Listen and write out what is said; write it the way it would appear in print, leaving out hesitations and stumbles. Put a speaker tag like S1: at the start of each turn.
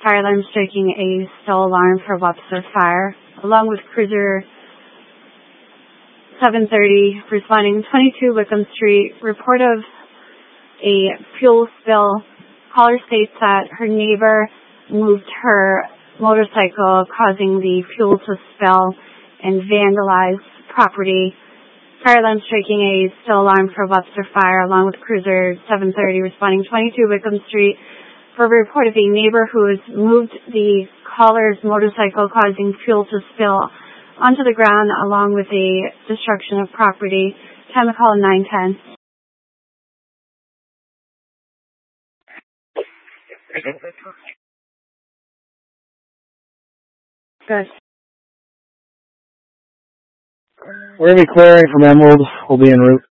S1: fire alarm striking a stall alarm for Webster Fire, along with Cruiser 730 responding 22 Wickham Street. Report of a fuel spill. Caller states that her neighbor moved her motorcycle, causing the fuel to spill and vandalize property. Fire alarm striking a stall alarm for Webster Fire, along with Cruiser 730 responding 22 Wickham Street for a report of a neighbor who has moved the caller's motorcycle, causing fuel to spill onto the ground, along with a destruction of property. Time to call 910. Good.
S2: We're going to be clearing from Emerald. We'll be en route.